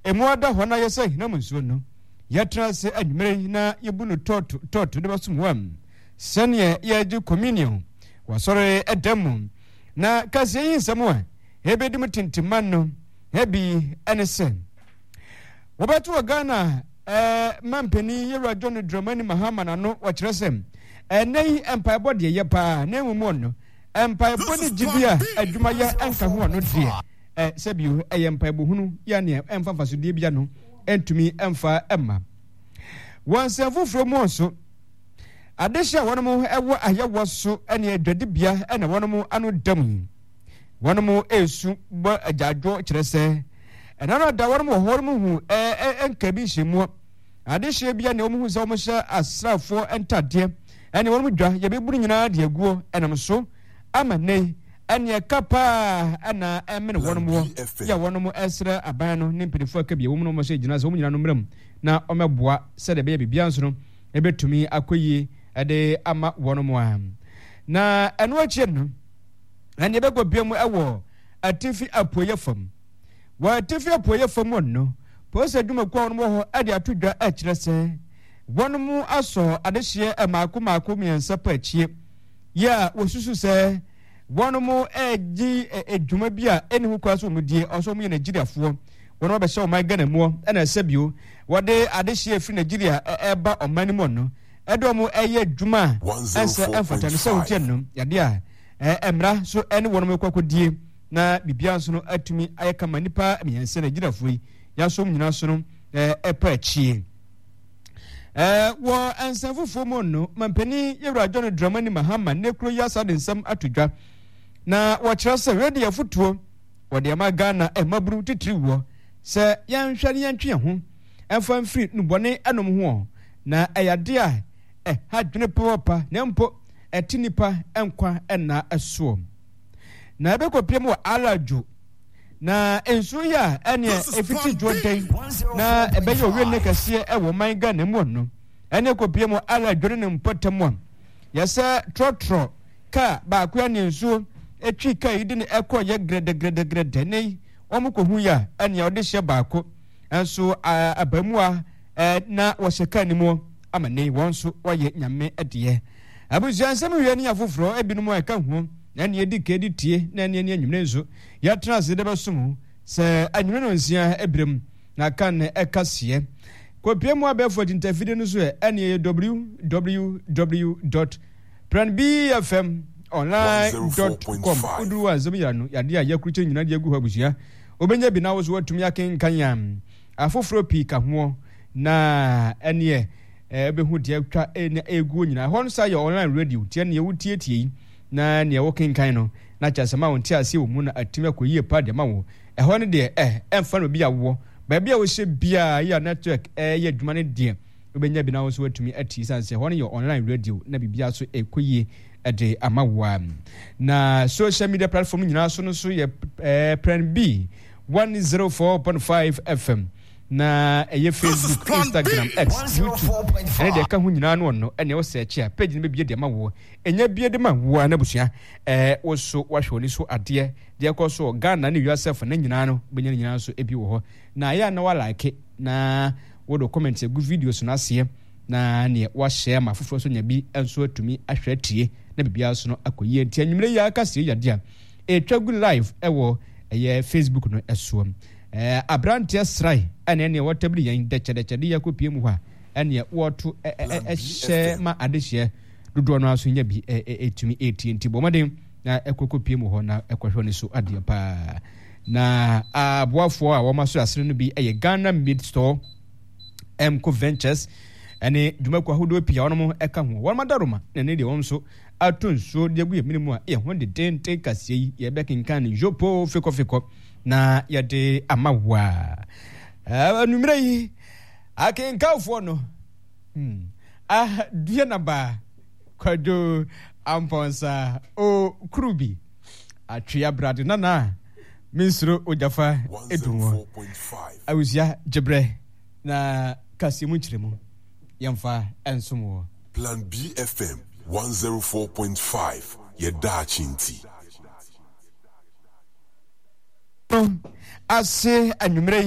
Emoada hona yesa hina munsuo no. Yatra se adwumere na yebunu toto de basumwam. Sene ye communion. Wasore edemu. Na kase yin samwa. Hebe di mutintiman no. Hebi enese. Wabatu wa Ghana mampeni Yewura John Dramani Mahama na no wakyerɛsɛm nei empire body ye pa na enwumo no empire body gibia adwuma ya enka ho no de sebio empire bohunu ya ne emfa fasodie bia no entumi emfa emma wanse foforo mo so adehia wonomo ewo ayewo so ene adwade bia ene wonomo anu dam wonomo esu bo ajadwo kyerɛsɛ enana da wonomo honomo hu enkabi hyemu adehia bia ne omo hu se omo hye asrafo entade ene wonomo dwa ye beburu nyina de aguo enam so amane ene kapa ana emene wonomo ya wonomo esra aban no ne mpedifo akabia womo no mo hye gyina so omo nyina no mram na omeboa se de be bia nso no ebetumi akoyi ade ama wonomo am na eno achi no ene be gobiam ewo atifi apoye fam wa atifi apoye fam no posa dwuma kwa wonomo ho ade atodwa akirese wonomo aso adehye maako miensa pa achie ya wosusu se wonomo egi edwuma bia eni hu kwa so mudie oso mu ye Nigeriafo wonomo be hye oman Ghana mu ena sabio wode adehye fi Nigeria eba oman mu no edomo eye dwuma ense enfata no se wotie no yade a emra so ene wonomo kwakodie na bibia nso no atumi ayekama nipa miensa Nigeriafo yi ya so nyina so no epa achie wo ansafufo mo no mampani Yewura John Dramani Mahama ne kro yasa de nsam atodwa na wo kyerɛsɛ radio afutuo wode ama Ghana maburu titiriwo sɛ yanhware yantwe ho emfa mfiri nubone anom ho na ɛyade a hadwene popa na mpo etinipa enkwa na ɛso na ebekopiem wo alajo na ensu ya ene efiti joden na ebeye owe ne kase ewo man Ghana mu no ene kopiem wo alajo ne mpotam yesa trotro ka ba akwa ne ensu etwi ka yidi ne ekọ ye grede ne omukohu ya ene ode hye baako enso abamua na wo sheka ni mu amane wonso waye nyame ede abuziansam wiye ne afoforo ebinumu eka hu na ne edi kedi tie na ne anyumne nso ya trans de besom se anyumne no nsia ebrem na kan ekase kopiemu abefo intafide no so ene www.planbfmonline.com udu azomya no yade a yakruche nyina de agu habusia obenya bi na wo so watumi akenkan yam afoforo pi ka ho na ene ebehu de atwa egu nyina ho no say online radio tie ne wutietie na ne wokenkan no na chasema wonti ase wo mu na atime akoyie pa de ma wo ho ne de emfa no bia wo ba bia wo hye bia ya network ye dwuma ne de obenya bi na wo so watumi ati sanse ho ne your online radio na bibia so ekoyie ade amawa na social media platform nyina so no so ye Plan B 104.5 FM na Facebook, Instagram, X, YouTube. Ene de ka hu nyina no no ene wo search a page ne bie de ma wo enya bie de ma wo na busua wo so wahwe ni so ade de ko so Ghana ne yourself na nyina no benya nyina so ebi wo ho na ya na wa like na wo do comment gu videos na ase na ne wa share ma foforo so nya bi enso atumi ahwe tie na bibia so no akoyie ntia nwumre ya aka se yade a etwa gu live ewo Facebook no eso Abrantia Srai ene watabli yan dechede yakopie mu ha ene woto ma adehye dodo no aso nya bi etumi enti bomaden na ekokopie mu ho na ekohwe ne so ade pa na aboafo a wo maso asere no bi Ghana Mid Store Mco Ventures ene dwumako ahodo pia wono eka ho won madaroma ne de won so atonso de gu yeminimu a ho de dente kasei ye bekinkan jopo feko na yade amawa numere yi akenkafo no dua na ba kwado amponsa o krubi atria brad na minsro ojafa edunwo awusia jebre na kasimu chiremu yamfa ensomo Plan B FM 104.5 yeda chinti ase anumere